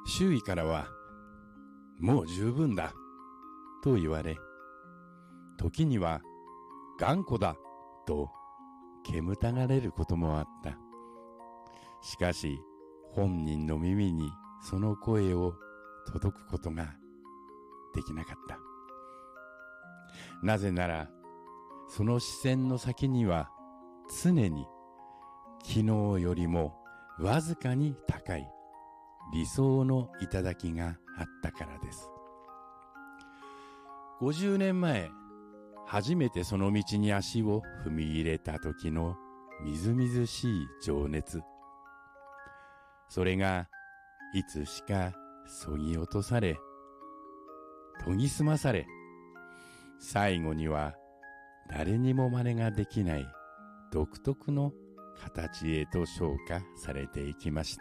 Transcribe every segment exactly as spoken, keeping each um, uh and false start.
周囲からは、もう十分だ、と言われ、時には、頑固だ、と煙たがれることもあった。しかし、本人の耳にその声を届くことができなかった。なぜなら、その視線の先には常に昨日よりもわずかに高い理想の頂があったからです。ごじゅうねんまえ、初めてその道に足を踏み入れた時のみずみずしい情熱。それがいつしかそぎ落とされ、研ぎ澄まされ、最後には誰にも真似ができない独特の形へと昇華されていきました。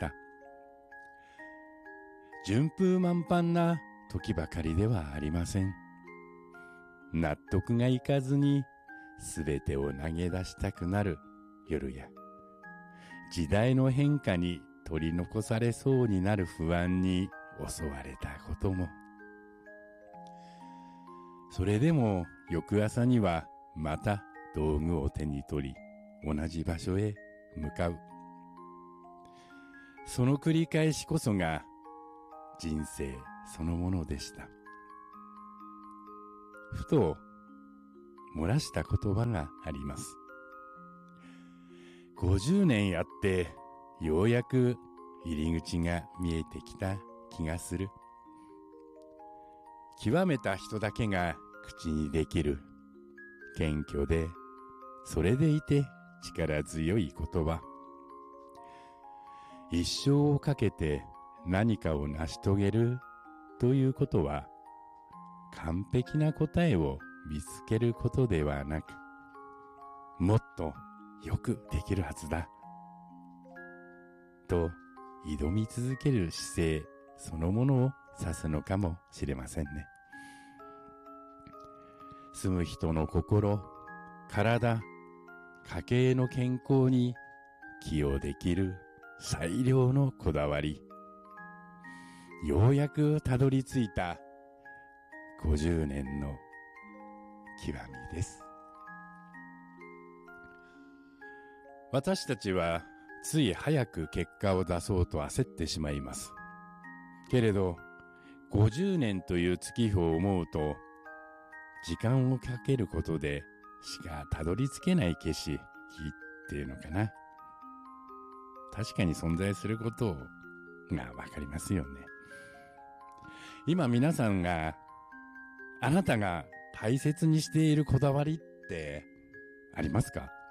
順風満帆な時ばかりではありません。納得がいかずにすべてを投げ出したくなる夜や、時代の変化に取り残されそうになる不安に襲われたことも。それでも翌朝にはまた道具を手に取り、同じ場所へ向かう。その繰り返しこそが人生そのものでした。ふと漏らした言葉があります。ごじゅうねんやってようやく入り口が見えてきた気がする。極めた人だけが口にできる謙虚で、それでいて力強い言葉。一生をかけて何かを成し遂げるということは、完璧な答えを見つけることではなく、もっとよくできるはずだと挑み続ける姿勢そのものを指すのかもしれませんね。住む人の心、体、家計の健康に寄与できる最良のこだわり。ようやくたどり着いたごじゅうねんの極みです。私たちはつい早く結果を出そうと焦ってしまいます。けれど、ごじゅうねんという月日を思うと、時間をかけることでしかたどり着けない景色っていうのかな。確かに存在することがわかりますよね。今皆さんが、あなたが大切にしているこだわりってありますか？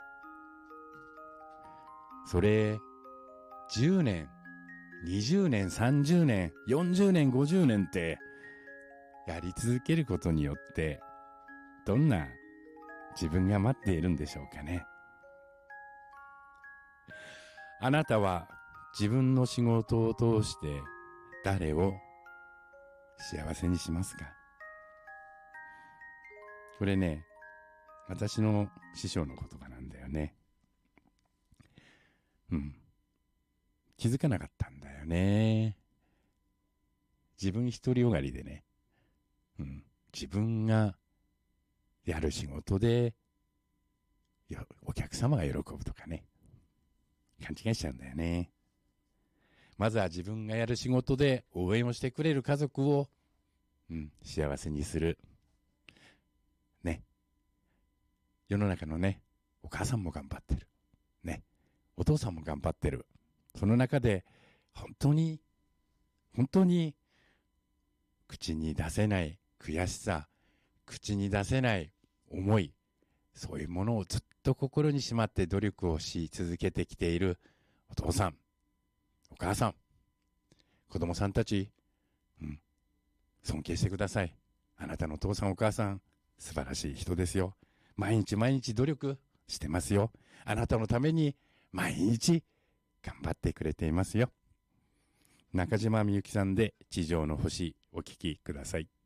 それ、じゅうねん、にじゅうねん、さんじゅうねん、よんじゅうねん、ごじゅうねんってやり続けることによってどんな自分が待っているんでしょうかね。あなたは自分の仕事を通して誰を幸せにしますか？これね、私の師匠の言葉なんだよね。うん。気づかなかったんだよね。自分独りよがりでね。うん。自分がやる仕事で、よ、お客様が喜ぶとかね。勘違いしちゃうんだよね。まずは自分がやる仕事で応援をしてくれる家族を、うん、幸せにする。ね。世の中のね、お母さんも頑張ってる。ね。お父さんも頑張ってる。その中で、本当に、本当に、口に出せない悔しさ、口に出せない思い、そういうものをずっと心にしまって努力をし続けてきているお父さん、お母さん、子供さんたち、うん、尊敬してください。あなたのお父さんお母さん、素晴らしい人ですよ。毎日毎日努力してますよ。あなたのために毎日頑張ってくれていますよ。中島みゆきさんで地上の星、お聞きください。